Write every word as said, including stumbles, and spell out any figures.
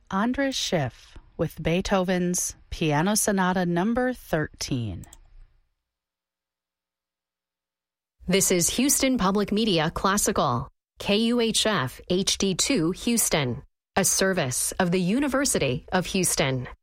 Andras Schiff with Beethoven's Piano Sonata Number thirteen. This is Houston Public Media Classical, K U H F H D two Houston, a service of the University of Houston.